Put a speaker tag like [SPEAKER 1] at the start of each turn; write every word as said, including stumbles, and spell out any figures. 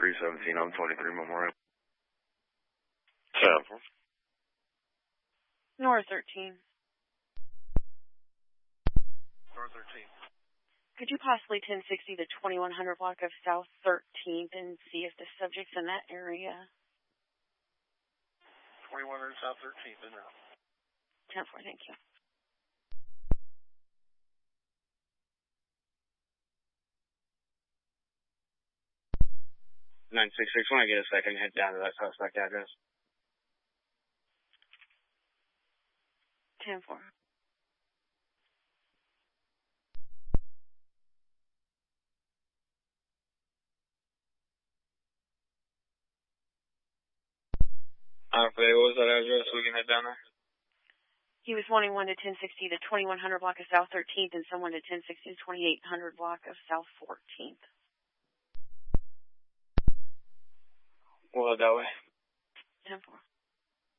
[SPEAKER 1] three seventeen, I'm twenty-three Memorial.
[SPEAKER 2] ten four.
[SPEAKER 3] North thirteen.
[SPEAKER 2] North thirteen.
[SPEAKER 3] Could you possibly ten sixty the twenty-one hundred block of South thirteenth and see if the subject's in that area?
[SPEAKER 2] twenty-one hundred South thirteenth, in now.
[SPEAKER 3] ten four, thank you.
[SPEAKER 4] nine six six, when I get a second, head down to that suspect address.
[SPEAKER 3] ten four.
[SPEAKER 4] Okay, what was that address? We can head down there.
[SPEAKER 3] He was wanting one to ten sixty the twenty-one hundred block of South thirteenth and someone to ten sixty the twenty-eight hundred block of South fourteenth.
[SPEAKER 4] We'll head that way.